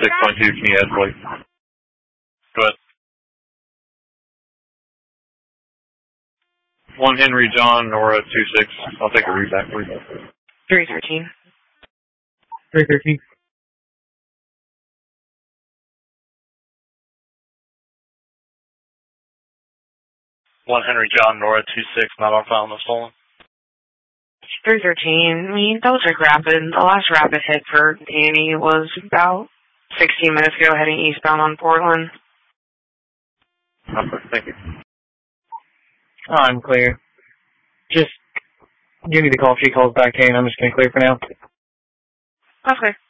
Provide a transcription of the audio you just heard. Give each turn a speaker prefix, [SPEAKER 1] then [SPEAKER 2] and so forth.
[SPEAKER 1] 6.2, can you escalate? Go ahead. 1 Henry John, Nora 26. I'll take a read back for you.
[SPEAKER 2] 313.
[SPEAKER 3] 313.
[SPEAKER 1] One Henry John, Nora 26, not on file, no stolen.
[SPEAKER 2] 313. I mean, those are rapid. The last rapid hit for Danny was about 16 minutes ago heading eastbound on Portland.
[SPEAKER 1] Okay, thank you.
[SPEAKER 3] I'm clear. Just give me the call if she calls back in. I'm just going to clear for now.
[SPEAKER 2] Okay.